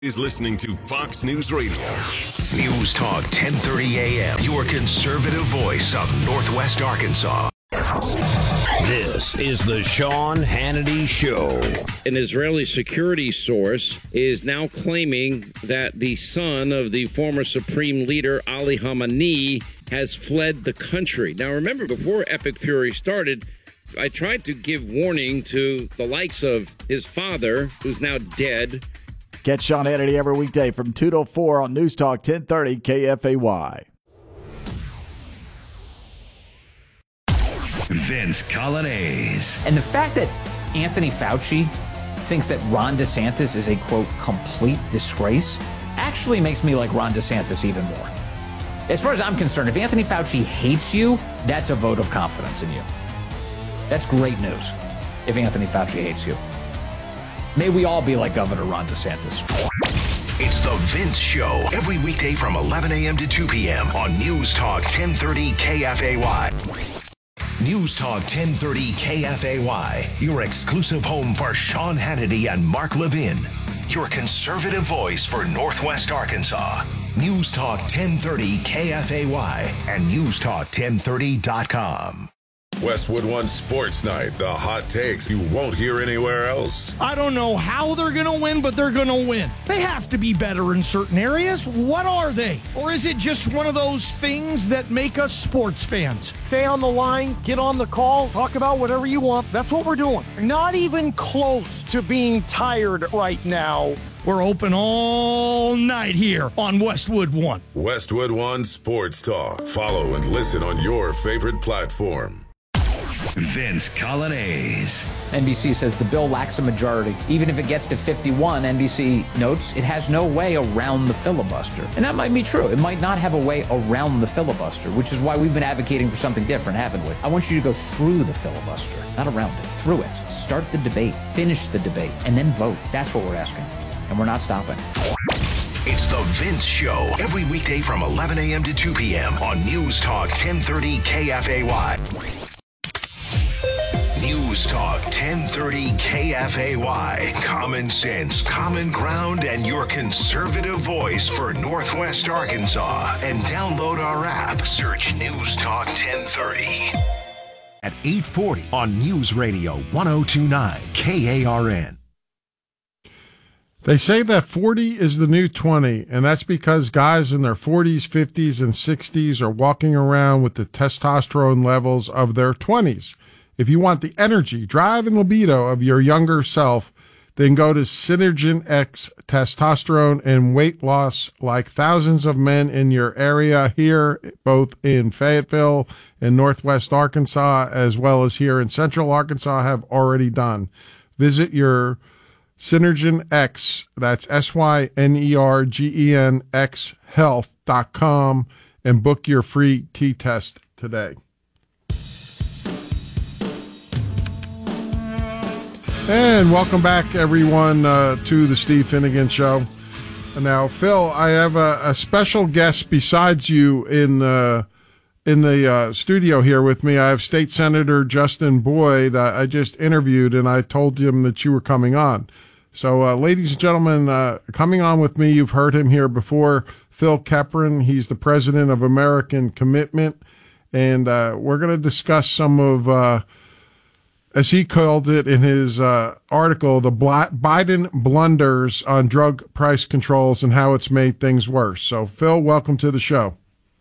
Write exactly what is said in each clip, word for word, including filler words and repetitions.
Is listening to Fox News Radio. News Talk ten thirty A M, your conservative voice of Northwest Arkansas. This is the Sean Hannity Show. An Israeli security source is now claiming that the son of the former Supreme Leader Ali Khamenei has fled the country. Now, remember, before Epic Fury started, I tried to give warning to the likes of his father, who's now dead. Catch Sean Hannity every weekday from two to four on News Talk ten thirty K F A Y. Vince Coglianese. And the fact that Anthony Fauci thinks that Ron DeSantis is a, quote, complete disgrace actually makes me like Ron DeSantis even more. As far as I'm concerned, if Anthony Fauci hates you, that's a vote of confidence in you. That's great news if Anthony Fauci hates you. May we all be like Governor Ron DeSantis. It's the Vince Show, every weekday from eleven A M to two P M on News Talk ten thirty K F A Y. News Talk ten thirty K F A Y, your exclusive home for Sean Hannity and Mark Levin, your conservative voice for Northwest Arkansas. News Talk ten thirty K F A Y and news talk ten thirty dot com. Westwood One Sports Night, the hot takes you won't hear anywhere else. I don't know how they're going to win, but they're going to win. They have to be better in certain areas. What are they? Or is it just one of those things that make us sports fans? Stay on the line, get on the call, talk about whatever you want. That's what we're doing. Not even close to being tired right now. We're open all night here on Westwood One. Westwood One Sports Talk. Follow and listen on your favorite platform. Vince Coglianese. N B C says the bill lacks a majority. Even if it gets to fifty-one, N B C notes it has no way around the filibuster. And that might be true. It might not have a way around the filibuster, which is why we've been advocating for something different, haven't we? I want you to go through the filibuster, not around it. Through it. Start the debate, finish the debate, and then vote. That's what we're asking. And we're not stopping. It's the Vince Show, every weekday from eleven A M to two P M on News Talk ten thirty K F A Y. News Talk ten thirty K F A Y. Common sense, common ground, and your conservative voice for Northwest Arkansas. And download our app. Search News Talk ten thirty. At eight forty on News Radio one oh two point nine K A R N. They say that forty is the new twenty, and that's because guys in their forties, fifties, and sixties are walking around with the testosterone levels of their twenties. If you want the energy, drive, and libido of your younger self, then go to Synergen X Testosterone and Weight Loss, like thousands of men in your area here, both in Fayetteville and Northwest Arkansas, as well as here in Central Arkansas, have already done. Visit your Synergen X, that's S Y N E R G E N X health dot com, and book your free T-test today. And welcome back, everyone, uh, to the Steve Finnegan Show. Now, Phil, I have a, a special guest besides you in the in the uh, studio here with me. I have State Senator Justin Boyd. I, I just interviewed, and I told him that you were coming on. So, uh, ladies and gentlemen, uh, coming on with me, you've heard him here before, Phil Keprin. He's the president of American Commitment, and uh, we're going to discuss some of uh, as he called it in his uh, article, the Biden blunders on drug price controls and how it's made things worse. So, Phil, welcome to the show.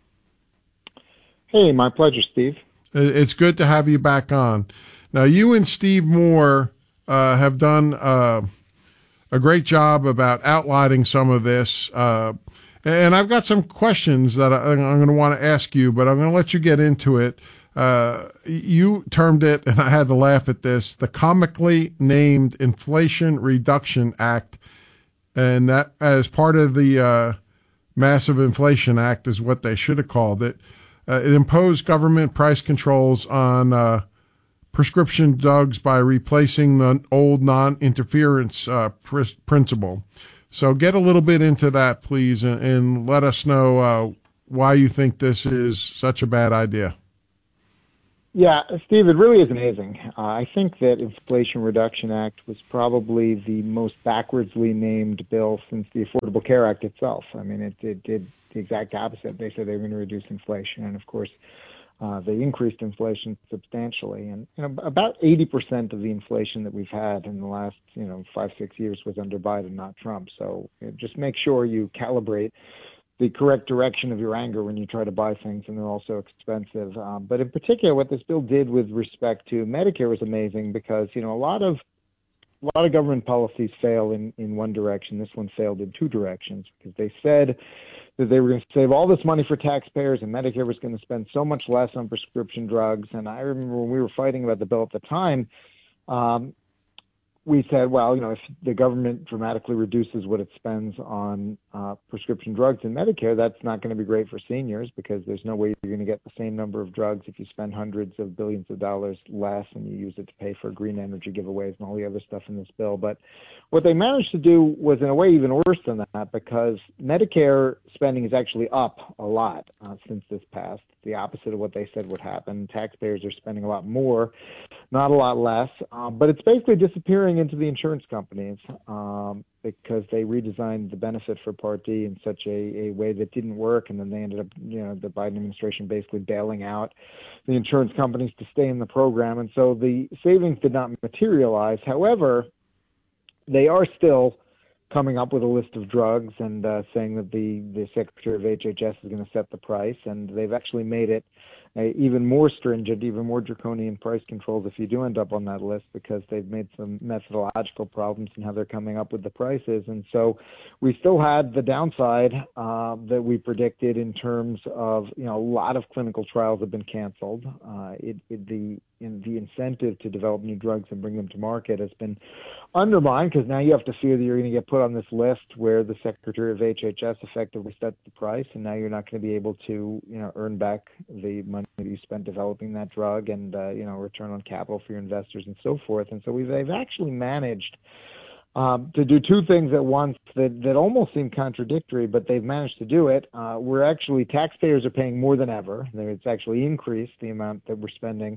Hey, my pleasure, Steve. It's good to have you back on. Now, you and Steve Moore uh, have done uh, a great job about outlining some of this. Uh, and I've got some questions that I, I'm going to want to ask you, but I'm going to let you get into it. Uh, you termed it, and I had to laugh at this, the comically named Inflation Reduction Act, and that as part of the uh, Massive Inflation Act is what they should have called it. Uh, it imposed government price controls on uh, prescription drugs by replacing the old non-interference uh, pr- principle. So get a little bit into that, please, and, and let us know uh, why you think this is such a bad idea. Yeah, Steve, it really is amazing. Uh, I think that Inflation Reduction Act was probably the most backwardsly named bill since the Affordable Care Act itself. I mean, it, it did the exact opposite. They said they were going to reduce inflation, and of course, uh, they increased inflation substantially. And you know, about eighty percent of the inflation that we've had in the last, you know, five, six years was under Biden, not Trump. So you know, just make sure you calibrate the correct direction of your anger when you try to buy things, and they're also expensive. Um, but in particular, what this bill did with respect to Medicare was amazing because, you know, a lot of a lot of government policies fail in, in one direction. This one failed in two directions because they said that they were going to save all this money for taxpayers and Medicare was going to spend so much less on prescription drugs. And I remember when we were fighting about the bill at the time, um, we said, well, you know, if the government dramatically reduces what it spends on uh, prescription drugs in Medicare, that's not going to be great for seniors because there's no way you're going to get the same number of drugs if you spend hundreds of billions of dollars less and you use it to pay for green energy giveaways and all the other stuff in this bill. But what they managed to do was in a way even worse than that because Medicare spending is actually up a lot uh, since this passed. The opposite of what they said would happen. Taxpayers are spending a lot more, not a lot less, um, but it's basically disappearing into the insurance companies um, because they redesigned the benefit for Part D in such a, a way that didn't work, and then they ended up, you know, the Biden administration basically bailing out the insurance companies to stay in the program, and so the savings did not materialize. However, they are still coming up with a list of drugs and uh, saying that the, the Secretary of H H S is going to set the price, and they've actually made it uh, even more stringent, even more draconian price controls if you do end up on that list because they've made some methodological problems in how they're coming up with the prices. And so we still had the downside uh, that we predicted in terms of, you know, a lot of clinical trials have been canceled. Uh, it, it, the in the incentive to develop new drugs and bring them to market has been undermined because now you have to fear that you're going to get put on this list where the Secretary of H H S effectively sets the price, and now you're not going to be able to, you know, earn back the money that you spent developing that drug and, uh, you know, return on capital for your investors and so forth. And so we've they've actually managed um, to do two things at once that, that almost seem contradictory, but they've managed to do it. Uh, we're actually, taxpayers are paying more than ever. It's actually increased the amount that we're spending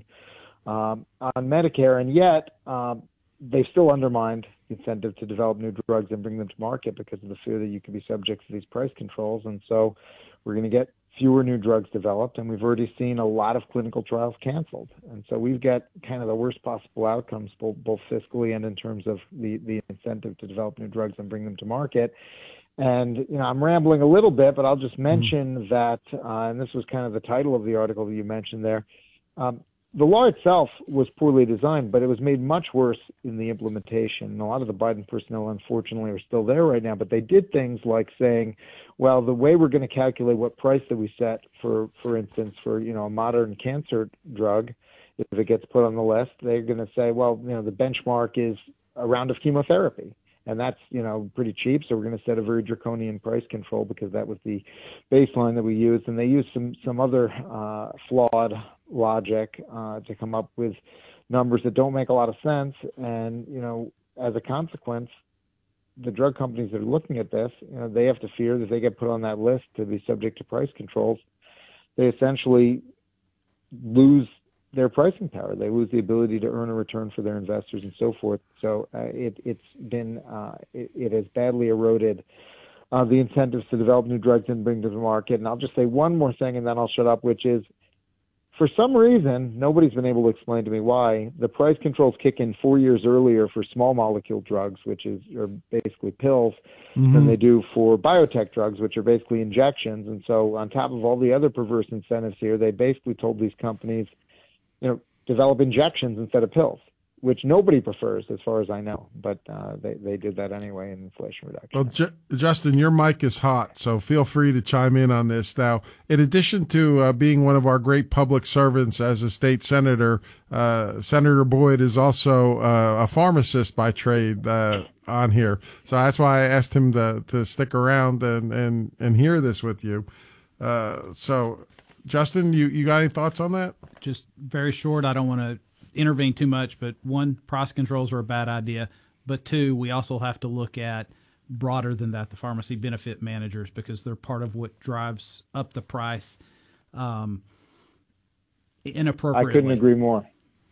Um, on Medicare, and yet um, they've still undermined the incentive to develop new drugs and bring them to market because of the fear that you could be subject to these price controls. And so we're going to get fewer new drugs developed, and we've already seen a lot of clinical trials canceled. And so we've got kind of the worst possible outcomes, both, both fiscally and in terms of the, the incentive to develop new drugs and bring them to market. And, you know, I'm rambling a little bit, but I'll just mention mm-hmm. that, uh, and this was kind of the title of the article that you mentioned there, um, the law itself was poorly designed, but it was made much worse in the implementation. And a lot of the Biden personnel, unfortunately, are still there right now. But they did things like saying, well, the way we're going to calculate what price that we set for, for instance, for, you know, a modern cancer drug, if it gets put on the list, they're going to say, well, you know, the benchmark is a round of chemotherapy. And that's, you know, pretty cheap. So we're going to set a very draconian price control because that was the baseline that we used. And they used some, some other uh, flawed logic uh, to come up with numbers that don't make a lot of sense. And, you know, as a consequence, the drug companies that are looking at this, you know, they have to fear that they get put on that list to be subject to price controls. They essentially lose their pricing power. They lose the ability to earn a return for their investors and so forth. So uh, it, it's been, uh, it, it has badly eroded uh, the incentives to develop new drugs and bring to the market. And I'll just say one more thing and then I'll shut up, which is, for some reason, nobody's been able to explain to me why the price controls kick in four years earlier for small molecule drugs, which is are basically pills, mm-hmm. than they do for biotech drugs, which are basically injections. And so on top of all the other perverse incentives here, they basically told these companies, you know, develop injections instead of pills, which nobody prefers as far as I know. But uh, they, they did that anyway in Inflation Reduction. Well, J- Justin, your mic is hot, so feel free to chime in on this. Now, in addition to uh, being one of our great public servants as a state senator, uh, Senator Boyd is also uh, a pharmacist by trade uh, on here. So that's why I asked him to, to stick around and, and, and hear this with you. Uh, so, Justin, you, you got any thoughts on that? Just very short. I don't want to intervene too much, but one, price controls are a bad idea. But two, we also have to look at broader than that, the pharmacy benefit managers, because they're part of what drives up the price. Um, inappropriately. I couldn't agree more.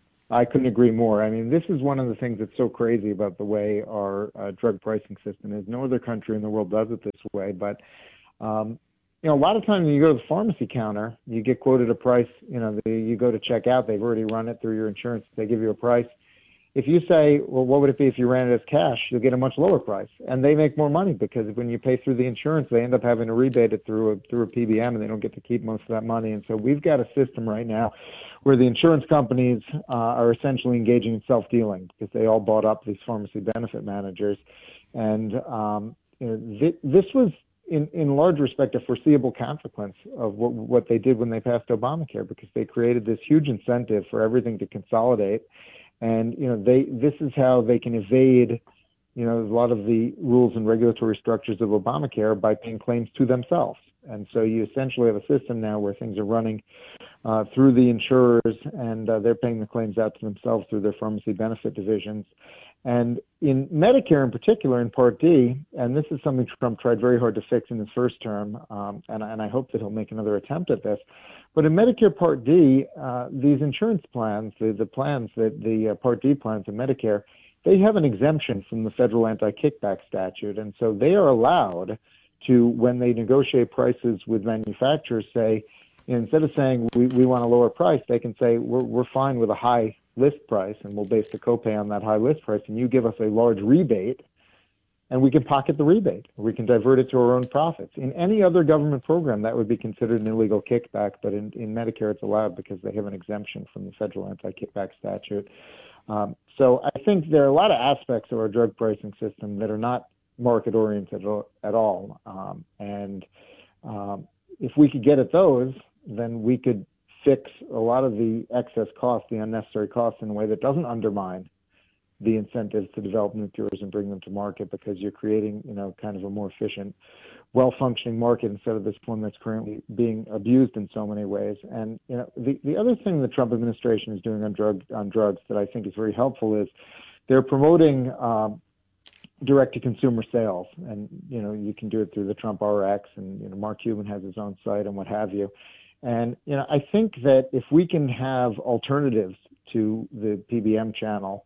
I couldn't agree more. I mean, this is one of the things that's so crazy about the way our uh, drug pricing system is. No other country in the world does it this way. But, um, you know, a lot of times when you go to the pharmacy counter, you get quoted a price. You know, the, you go to check out, they've already run it through your insurance. They give you a price. If you say, well, what would it be if you ran it as cash? You'll get a much lower price. And they make more money because when you pay through the insurance, they end up having to rebate it through a, through a P B M, and they don't get to keep most of that money. And so we've got a system right now where the insurance companies uh, are essentially engaging in self-dealing because they all bought up these pharmacy benefit managers. And um, you know, th- this was, in, in large respect, a foreseeable consequence of what, what they did when they passed Obamacare, because they created this huge incentive for everything to consolidate. And, you know, they this is how they can evade, you know, a lot of the rules and regulatory structures of Obamacare by paying claims to themselves. And so you essentially have a system now where things are running uh, through the insurers, and uh, they're paying the claims out to themselves through their pharmacy benefit divisions. And in Medicare in particular, in Part D, and this is something Trump tried very hard to fix in his first term, um, and, and I hope that he'll make another attempt at this. But in Medicare Part D, uh, these insurance plans, the, the plans that the uh, Part D plans in Medicare, they have an exemption from the federal anti-kickback statute. And so they are allowed to, when they negotiate prices with manufacturers, say, instead of saying we, we want a lower price, they can say we're, we're fine with a high list price, and we'll base the copay on that high list price, and you give us a large rebate, and we can pocket the rebate. We can divert it to our own profits. In any other government program, that would be considered an illegal kickback, but in, in Medicare, it's allowed because they have an exemption from the federal anti-kickback statute. Um, so I think there are a lot of aspects of our drug pricing system that are not market-oriented at all. Um, and um, if we could get at those, then we could fix a lot of the excess costs, the unnecessary costs, in a way that doesn't undermine the incentives to develop new cures and bring them to market, because you're creating, you know, kind of a more efficient, well-functioning market instead of this one that's currently being abused in so many ways. And, you know, the, the other thing the Trump administration is doing on drug on drugs that I think is very helpful is they're promoting um, direct-to-consumer sales. And, you know, you can do it through the Trump R X, and, you know, Mark Cuban has his own site and what have you. And, you know, I think that if we can have alternatives to the P B M channel,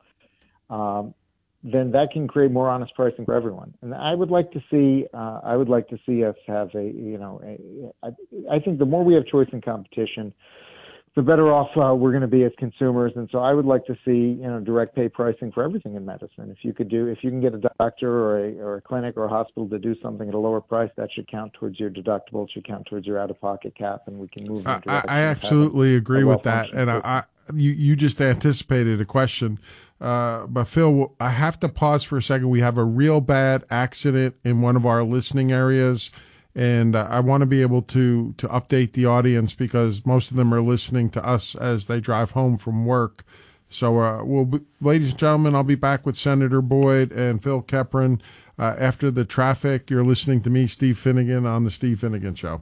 um, then that can create more honest pricing for everyone. And I would like to see, uh, I would like to see us have a, you know, a, I, I think the more we have choice and competition, the better off uh, we're going to be as consumers. And so I would like to see, you know, direct pay pricing for everything in medicine. If you could do, if you can get a doctor or a, or a clinic or a hospital to do something at a lower price, that should count towards your deductible. It should count towards your out-of-pocket cap, and we can move. In I, I absolutely agree with that. And I, I, you, you just anticipated a question. Uh, but Phil, I have to pause for a second. We have a real bad accident in one of our listening areas, and uh, I want to be able to to update the audience because most of them are listening to us as they drive home from work. So, uh, we'll be, ladies and gentlemen, I'll be back with Senator Boyd and Phil Keprin uh, after the traffic. You're listening to me, Steve Finnegan, on the Steve Finnegan Show.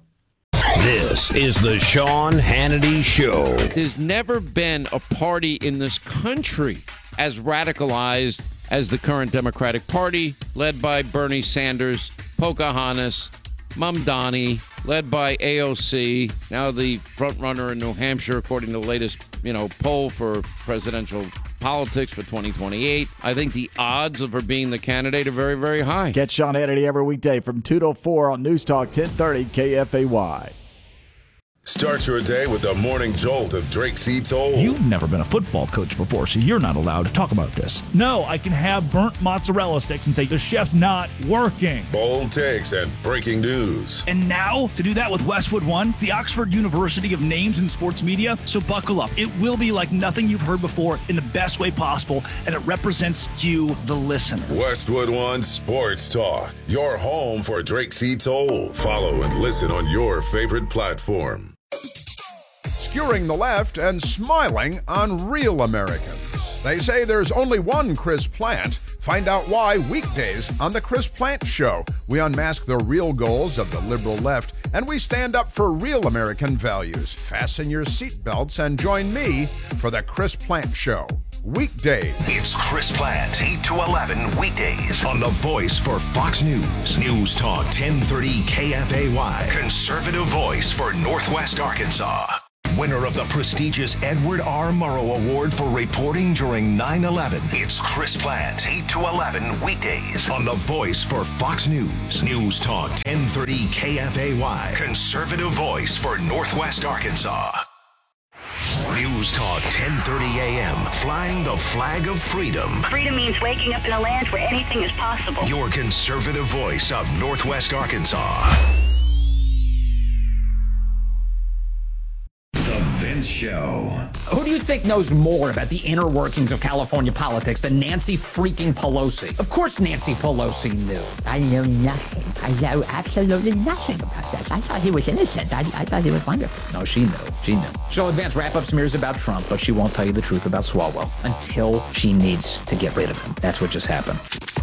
This is the Sean Hannity Show. There's never been a party in this country as radicalized as the current Democratic Party, led by Bernie Sanders, Pocahontas, Mamdani, led by A O C, now the front runner in New Hampshire, according to the latest, you know, poll for presidential politics for twenty twenty-eight. I think the odds of her being the candidate are very, very high. Get Sean Hannity every weekday from two to four on News Talk ten thirty K F A Y. Start your day with the morning jolt of Drake C. Toll. You've never been a football coach before, so you're not allowed to talk about this. No, I can have burnt mozzarella sticks and say the chef's not working. Bold takes and breaking news. And now, to do that with Westwood One, the Oxford University of Names in Sports Media. So buckle up. It will be like nothing you've heard before in the best way possible, and it represents you, the listener. Westwood One Sports Talk, your home for Drake C. Toll. Follow and listen on your favorite platform. Skewering the left and smiling on real Americans. They say there's only one Chris Plant. Find out why weekdays on The Chris Plant Show. We unmask the real goals of the liberal left, and we stand up for real American values. Fasten your seatbelts and join me for The Chris Plant Show. Weekdays. It's Chris Plant, eight to eleven weekdays on the voice for Fox News. News Talk ten thirty K F A Y. Conservative voice for Northwest Arkansas. winner of the prestigious Edward R. Murrow Award for reporting during nine eleven. It's Chris Plante, eight to eleven weekdays on the voice for Fox News. News Talk ten thirty K F A Y, conservative voice for Northwest Arkansas. News Talk ten thirty A M, flying the flag of freedom. Freedom means waking up in a land where anything is possible. Your conservative voice of Northwest Arkansas. The Vince Show. Who do you think knows more about the inner workings of California politics than Nancy freaking Pelosi? Of course Nancy Pelosi knew. I know nothing. I know absolutely nothing about that. I thought he was innocent. I, I thought he was wonderful. No, she knew. She knew. She'll advance wrap-up smears about Trump, but she won't tell you the truth about Swalwell until she needs to get rid of him. That's what just happened.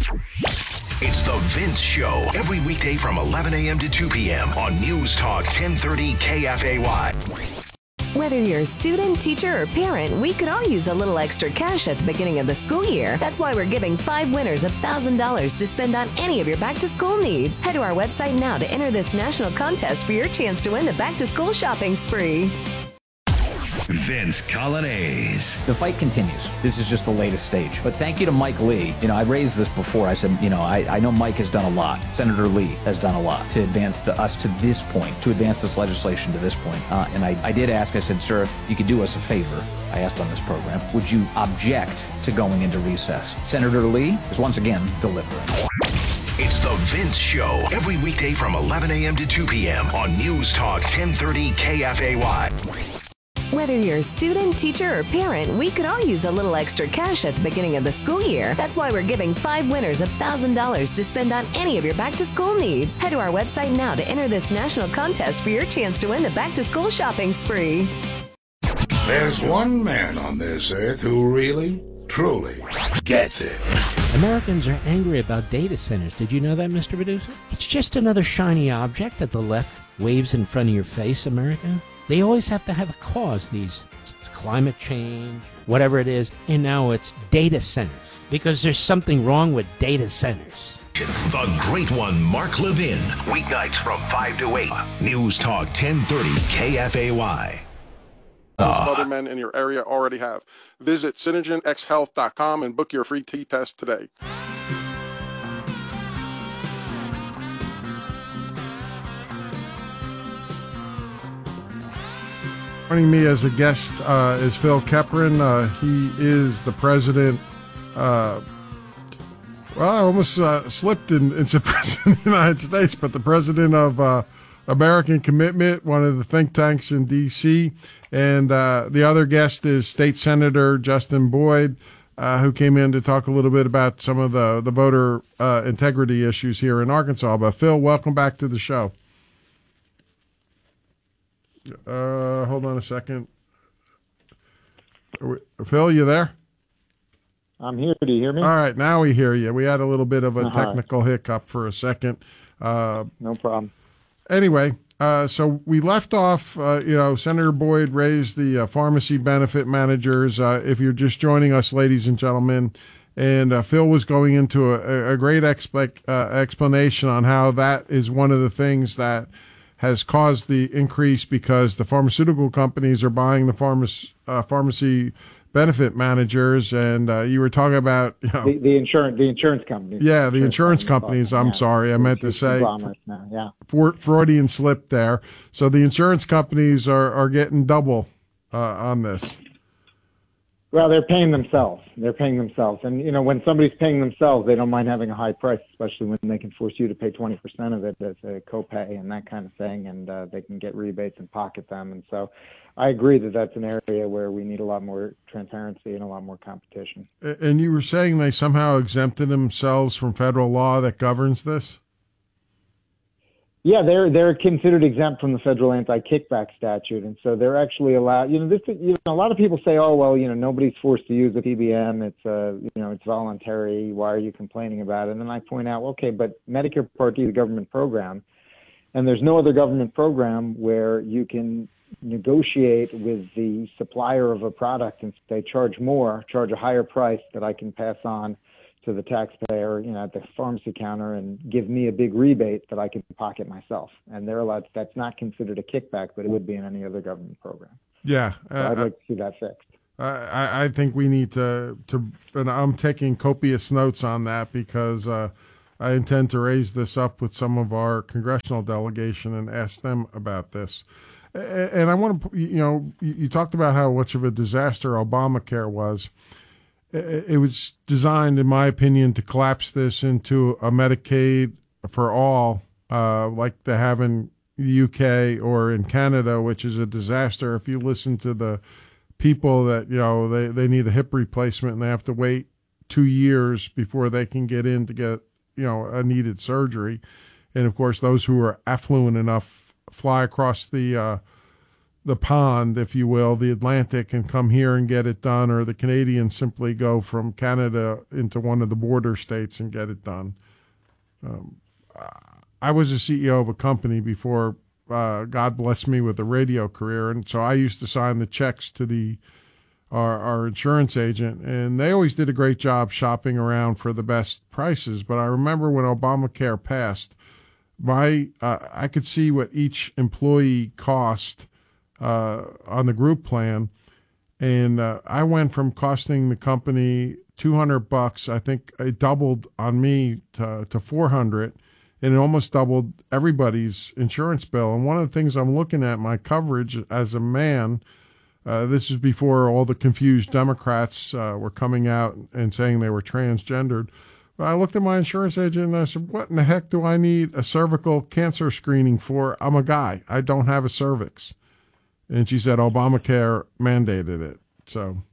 It's The Vince Show, every weekday from eleven a.m. to two p.m. on News Talk ten thirty K F A Y. Whether you're a student, teacher, or parent, we could all use a little extra cash at the beginning of the school year. That's why we're giving five winners one thousand dollars to spend on any of your back-to-school needs. Head to our website now to enter this national contest for your chance to win the back-to-school shopping spree. Vince Coglianese. The fight continues. This is just the latest stage. But thank you to Mike Lee. You know, I raised this before. I said, you know, I, I know Mike has done a lot. Senator Lee has done a lot to advance the, us to this point, to advance this legislation to this point. Uh, and I, I did ask, I said, sir, if you could do us a favor, I asked on this program, would you object to going into recess? Senator Lee is once again delivering. It's The Vince Show, every weekday from eleven a.m. to two p.m. on News Talk ten thirty K F A Y. Whether you're a student, teacher, or parent, we could all use a little extra cash at the beginning of the school year. That's why we're giving five winners one thousand dollars to spend on any of your back-to-school needs. Head to our website now to enter this national contest for your chance to win the back-to-school shopping spree. There's one man on this earth who really, truly gets it. Americans are angry about data centers. Did you know that, Mister Producer? It's just another shiny object that the left waves in front of your face, America. They always have to have a cause, these climate change, whatever it is, and now it's data centers, because there's something wrong with data centers. The great one, Mark Levin, weeknights from five to eight, News Talk ten thirty K F A Y. Most other men in your area already have. Visit Synergen X Health dot com and book your free T-test today. Joining me as a guest uh, is Phil Keprin. Uh, he is the president. Uh, well, I almost uh, slipped and, and said president of the United States, but the president of uh, American Commitment, one of the think tanks in D C And uh, the other guest is State Senator Justin Boyd, uh, who came in to talk a little bit about some of the, the voter uh, integrity issues here in Arkansas. But Phil, welcome back to the show. Uh, hold on a second. We, Phil, you there? I'm here. Do you hear me? All right, now we hear you. We had a little bit of a Uh-huh. technical hiccup for a second. Uh, no problem. Anyway, uh, so we left off, uh, you know, Senator Boyd raised the uh, pharmacy benefit managers. Uh, if you're just joining us, ladies and gentlemen, and uh, Phil was going into a, a great expe- uh, explanation on how that is one of the things that has caused the increase because the pharmaceutical companies are buying the pharmac- uh, pharmacy benefit managers, and uh, you were talking about you know the, the insurance the insurance companies. Yeah, the insurance companies. I'm yeah. sorry, I meant to say Now, yeah. for, Freudian slip there. So the insurance companies are are getting double uh, on this. Well, they're paying themselves. They're paying themselves. And, you know, when somebody's paying themselves, they don't mind having a high price, especially when they can force you to pay twenty percent of it as a copay and that kind of thing. And uh, they can get rebates and pocket them. And so I agree that that's an area where we need a lot more transparency and a lot more competition. And you were saying they somehow exempted themselves from federal law that governs this? Yeah, they're they're considered exempt from the federal anti-kickback statute, and so they're actually allowed. You know, this. You know, a lot of people say, "Oh, well, you know, nobody's forced to use a P B M. It's uh, you know, it's voluntary. Why are you complaining about it?" And then I point out, okay, but Medicare Part D is a government program, and there's no other government program where you can negotiate with the supplier of a product and they charge more, charge a higher price that I can pass on to the taxpayer, you know, at the pharmacy counter and give me a big rebate that I can pocket myself. And they're allowed, that's not considered a kickback, but it would be in any other government program. Yeah. So I'd Uh, like to see that fixed. I, I think we need to, to, and I'm taking copious notes on that because uh, I intend to raise this up with some of our congressional delegation and ask them about this. And I want to, you know, you talked about how much of a disaster Obamacare was. It was designed, in my opinion, to collapse this into a Medicaid for all, uh, like they have in the U K or in Canada, which is a disaster. If you listen to the people that, you know, they, they need a hip replacement and they have to wait two years before they can get in to get, you know, a needed surgery. And of course, those who are affluent enough fly across the, uh, the pond, if you will, the Atlantic, and come here and get it done, or the Canadians simply go from Canada into one of the border states and get it done. Um, I was a C E O of a company before uh, God blessed me with a radio career, and so I used to sign the checks to the our, our insurance agent, and they always did a great job shopping around for the best prices. But I remember when Obamacare passed, my uh, I could see what each employee cost uh, on the group plan, and uh, I went from costing the company two hundred bucks. I think it doubled on me to, to four hundred. And it almost doubled everybody's insurance bill. And one of the things I'm looking at, my coverage as a man, uh, this is before all the confused Democrats uh, were coming out and saying they were transgendered. But I looked at my insurance agent and I said, what in the heck do I need a cervical cancer screening for? I'm a guy. I don't have a cervix. And she said Obamacare mandated it. So...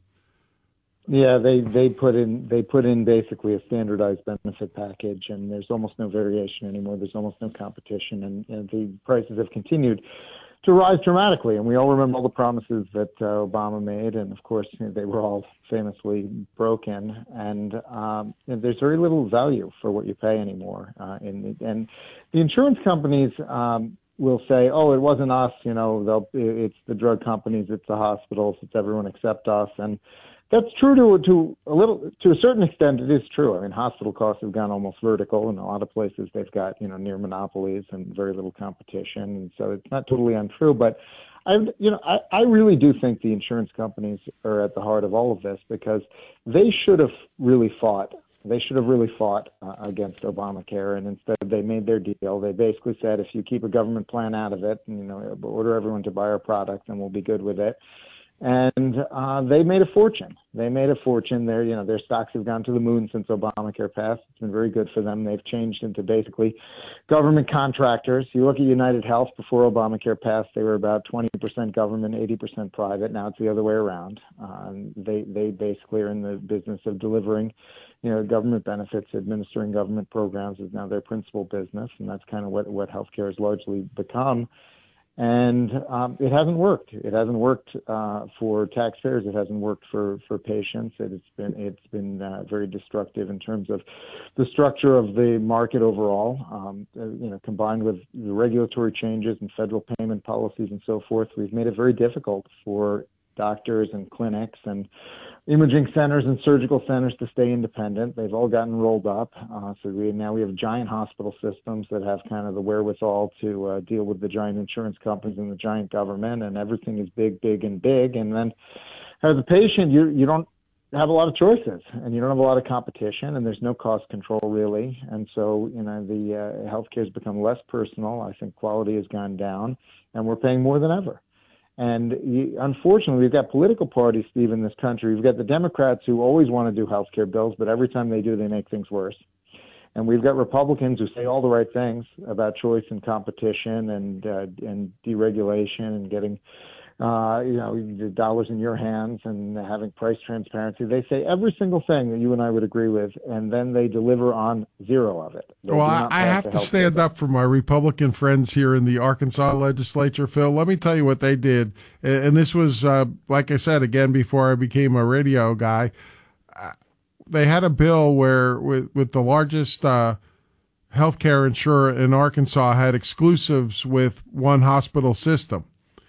Yeah, they, they put in they put in basically a standardized benefit package, and there's almost no variation anymore. There's almost no competition, and, and the prices have continued to rise dramatically. And we all remember all the promises that uh, Obama made, and of course you know, they were all famously broken. And, um, and there's very little value for what you pay anymore. Uh, in the, and the insurance companies um, will say, "Oh, it wasn't us. You know, they'll, it's the drug companies, it's the hospitals, it's everyone except us." And that's true to to a little to a certain extent. It is true. I mean, hospital costs have gone almost vertical. In a lot of places, they've got you know near monopolies and very little competition, and so it's not totally untrue. But I, you know, I, I really do think the insurance companies are at the heart of all of this because they should have really fought. They should have really fought uh, against Obamacare, and instead they made their deal. They basically said, if you keep a government plan out of it, and, you know, order everyone to buy our product, and we'll be good with it. And uh, they made a fortune. They made a fortune. Their, you know, their stocks have gone to the moon since Obamacare passed. It's been very good for them. They've changed into basically government contractors. You look at United Health before Obamacare passed; they were about twenty percent government, eighty percent private. Now it's the other way around. Um, they they basically are in the business of delivering, you know, government benefits. Administering government programs is now their principal business, and that's kind of what what healthcare has largely become. And um, it hasn't worked. It hasn't worked uh, for taxpayers. It hasn't worked for, for patients. It, it's been it's been uh, very destructive in terms of the structure of the market overall. Um, you know, combined with the regulatory changes and federal payment policies and so forth, we've made it very difficult for doctors and clinics and imaging centers and surgical centers to stay independent. They've all gotten rolled up. Uh, so we now we have giant hospital systems that have kind of the wherewithal to uh, deal with the giant insurance companies and the giant government, and everything is big, big, and big. And then as a patient, you you don't have a lot of choices, and you don't have a lot of competition, and there's no cost control really. And so, you know, the uh, healthcare has become less personal. I think quality has gone down, and we're paying more than ever. And you, unfortunately, we've got political parties, Steve, in this country. We've got the Democrats who always want to do health care bills, but every time they do, they make things worse. And we've got Republicans who say all the right things about choice and competition and uh, and deregulation and getting, uh, you know, the dollars in your hands and having price transparency. They say every single thing that you and I would agree with, and then they deliver on zero of it. They well, I, I have to stand up for my Republican friends here in the Arkansas legislature, Phil. Let me tell you what they did. And this was, uh, like I said, again, before I became a radio guy. They had a bill where with, with the largest uh, healthcare insurer in Arkansas had exclusives with one hospital system.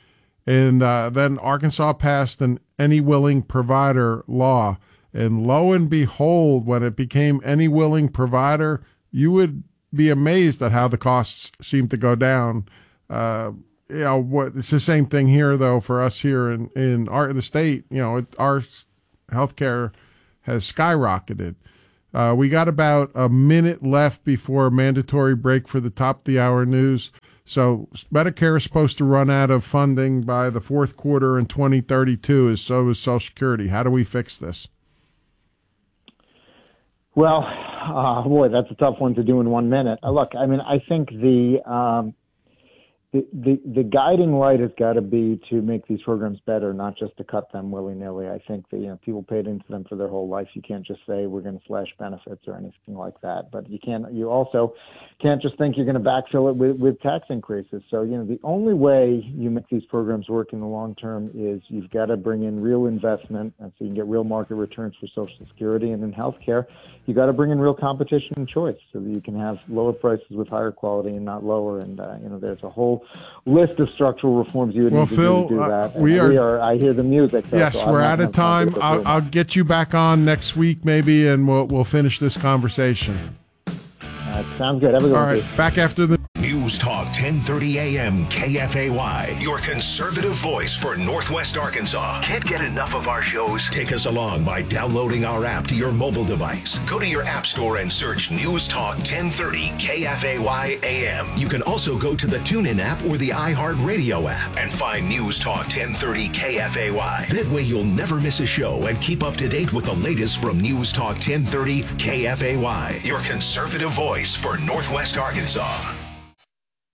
And uh, then Arkansas passed an any willing provider law. And lo and behold, when it became any willing provider, you would be amazed at how the costs seemed to go down. Uh, you know, what it's the same thing here, though, for us here in, in our the state. You know, it, our healthcare has skyrocketed. Uh, we got about a minute left before a mandatory break for the top of the hour news. So Medicare is supposed to run out of funding by the fourth quarter in twenty thirty-two, as so is Social Security. How do we fix this? Well, uh, boy, that's a tough one to do in one minute. Uh, look, I mean, I think the um, the, the the guiding light has got to be to make these programs better, not just to cut them willy-nilly. I think that, you know, people paid into them for their whole life. You can't just say we're going to slash benefits or anything like that. But you can't. You also can't just think you're going to backfill it with, with tax increases. So, you know, the only way you make these programs work in the long term is you've got to bring in real investment, and so you can get real market returns for Social Security. And in healthcare, you got to bring in real competition and choice so that you can have lower prices with higher quality and not lower. And uh, you know, there's a whole list of structural reforms you would well, need to Phil, do to do that. Uh, we, are, we are. I hear the music. Though, yes, so we're out of time. I'll, I'll get you back on next week, maybe, and we'll we'll finish this conversation. Uh, sounds good. Have a good All one. right, back after the News Talk ten thirty A M K F A Y, your conservative voice for Northwest Arkansas. Can't get enough of our shows? Take us along by downloading our app to your mobile device. Go to your app store and search News Talk ten thirty K F A Y A M. You can also go to the TuneIn app or the iHeartRadio app and find News Talk ten thirty K F A Y. That way you'll never miss a show and keep up to date with the latest from News Talk ten thirty K F A Y, your conservative voice for Northwest Arkansas.